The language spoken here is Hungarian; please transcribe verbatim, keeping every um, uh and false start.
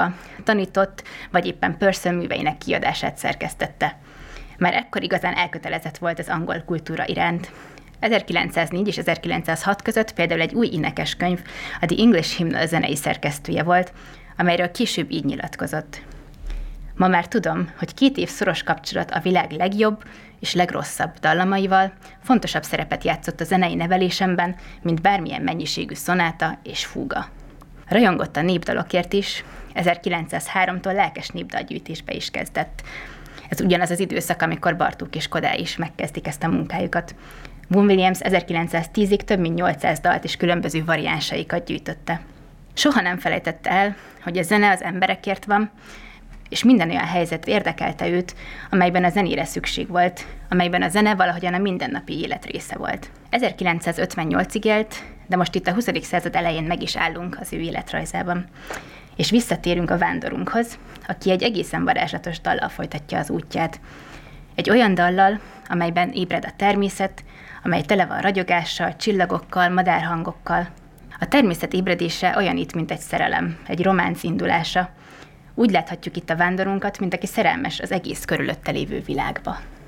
tanított, vagy éppen Purcell műveinek kiadását szerkesztette. Már ekkor igazán elkötelezett volt az angol kultúra iránt. ezerkilencszáznégy és ezerkilencszázhat között például egy új énekes könyv, a The English Hymnal zenei szerkesztője volt, amelyről később így nyilatkozott. Ma már tudom, hogy két év szoros kapcsolat a világ legjobb és legrosszabb dallamaival fontosabb szerepet játszott a zenei nevelésemben, mint bármilyen mennyiségű szonáta és fúga. Rajongott a népdalokért is, ezerkilencszázháromtól lelkes népdalgyűjtésbe is kezdett. Ez ugyanaz az időszak, amikor Bartók és Kodály is megkezdik ezt a munkájukat. Vaughan Williams ezerkilencszáztízig több mint nyolcszáz dalt és különböző variánsaikat gyűjtötte. Soha nem felejtette el, hogy a zene az emberekért van, és minden olyan helyzet érdekelte őt, amelyben a zenére szükség volt, amelyben a zene valahogyan a mindennapi élet része volt. ezerkilencszázötvennyolcig élt, de most itt a huszadik század elején meg is állunk az ő életrajzában. És visszatérünk a vándorunkhoz, aki egy egészen varázslatos dallal folytatja az útját. Egy olyan dallal, amelyben ébred a természet, amely tele van ragyogással, csillagokkal, madárhangokkal. A természet ébredése olyan itt, mint egy szerelem, egy románc indulása. Úgy láthatjuk itt a vándorunkat, mint aki szerelmes az egész körülötte lévő világba.